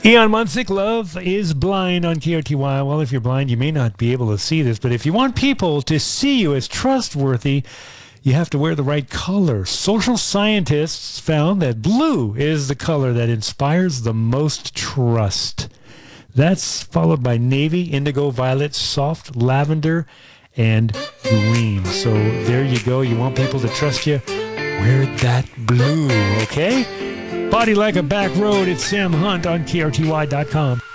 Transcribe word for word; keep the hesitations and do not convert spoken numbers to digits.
Eon Munsick, Love is Blind on K O T Y. Well, if you're blind, you may not be able to see this, but if you want people to see you as trustworthy, you have to wear the right color. Social scientists found that blue is the color that inspires the most trust. That's followed by navy, indigo, violet, soft lavender, and green. So there you go. You want people to trust you? Wear that blue, okay? Body Like a Back Road, it's Sam Hunt on K R T Y dot com.